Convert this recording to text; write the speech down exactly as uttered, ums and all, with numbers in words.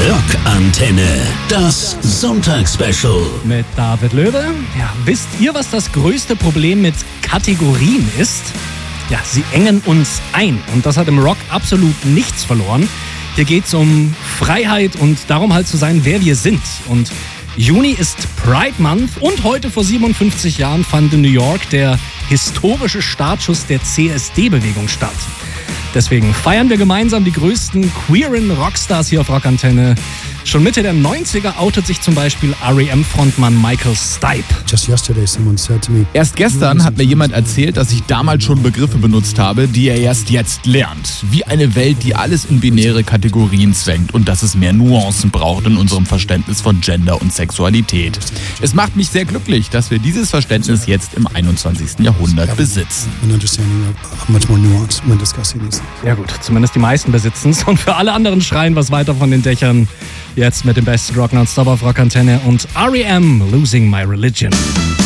Rockantenne, das Sonntagsspecial. Mit David Löwe. Ja, wisst ihr, was das größte Problem mit Kategorien ist? Ja, sie engen uns ein. Und das hat im Rock absolut nichts verloren. Hier geht es um Freiheit und darum halt zu sein, wer wir sind. Und Juni ist Pride Month und heute vor siebenundfünfzig Jahren fand in New York der historische Startschuss der C S D-Bewegung statt. Deswegen feiern wir gemeinsam die größten queeren Rockstars hier auf Rockantenne. Schon Mitte der neunziger outet sich zum Beispiel R E M-Frontmann Michael Stipe. Erst gestern hat mir jemand erzählt, dass ich damals schon Begriffe benutzt habe, die er erst jetzt lernt. Wie eine Welt, die alles in binäre Kategorien zwängt und dass es mehr Nuancen braucht in unserem Verständnis von Gender und Sexualität. Es macht mich sehr glücklich, dass wir dieses Verständnis jetzt im einundzwanzigsten Jahrhundert besitzen. Ja gut, zumindest die meisten besitzen es und für alle anderen schreien was weiter von den Dächern. Jetzt mit dem besten Rock nonstop auf Rockantenne und R E M, Losing My Religion.